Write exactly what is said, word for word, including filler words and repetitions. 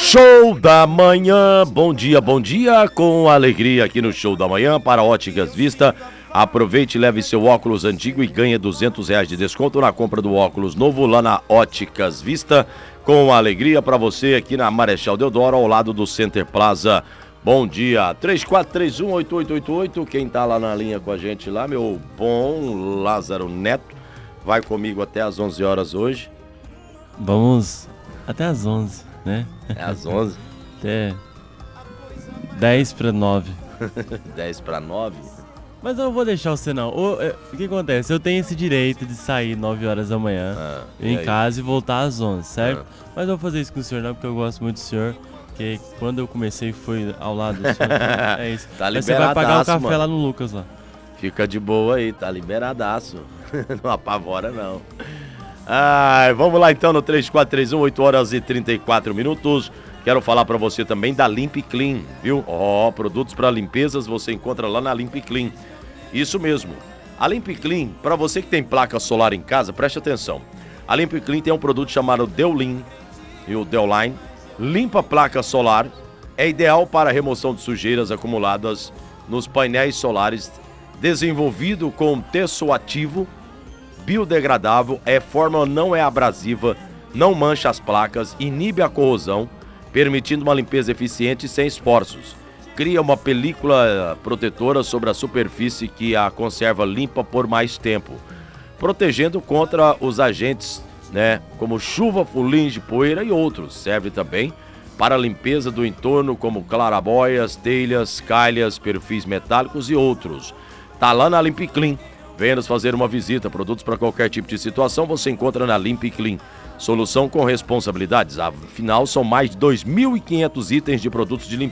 Show da Manhã, bom dia, bom dia, com alegria aqui no Show da Manhã para Óticas Vista. Aproveite e leve seu óculos antigo e ganhe duzentos reais de desconto na compra do óculos novo lá na Óticas Vista. Com alegria para você aqui na Marechal Deodoro, ao lado do Center Plaza. Bom dia, três quatro três um, oito oito oito oito, quem tá lá na linha com a gente lá, meu bom Lázaro Neto, vai comigo até às onze horas hoje. Vamos até às onze, né? É às onze? Até dez para nove. dez para nove? Mas eu não vou deixar você não. O, é, o que acontece? Eu tenho esse direito de sair nove horas da manhã ah, em casa e voltar às onze, certo? Ah. Mas eu vou fazer isso com o senhor não, porque eu gosto muito do senhor. Porque quando eu comecei foi ao lado do senhor. É isso. Tá liberadaço, mas você vai pagar o café mano. lá no Lucas lá. Fica de boa aí, tá liberadaço. Não apavora não. Ai, vamos lá então no três quatro três um, oito horas e trinta e quatro minutos. Quero falar pra você também da Limp Clean, viu? Ó, oh, produtos para limpezas você encontra lá na Limp Clean. Isso mesmo. A Limp Clean, para você que tem placa solar em casa, preste atenção. A Limp Clean tem um produto chamado Deolin e o Deoline. Limpa a placa solar, é ideal para a remoção de sujeiras acumuladas nos painéis solares, desenvolvido com teço ativo, biodegradável, é forma não é abrasiva, não mancha as placas, inibe a corrosão, permitindo uma limpeza eficiente e sem esforços. Cria uma película protetora sobre a superfície que a conserva limpa por mais tempo, protegendo contra os agentes, né, como chuva, fuligem, poeira e outros. Serve também para a limpeza do entorno, como clarabóias, telhas, calhas, perfis metálicos e outros. Tá lá na Limp Clean. Venha nos fazer uma visita. Produtos para qualquer tipo de situação você encontra na Limp Clean. Solução com responsabilidades. Afinal, são mais de dois mil e quinhentos itens de produtos de limpeza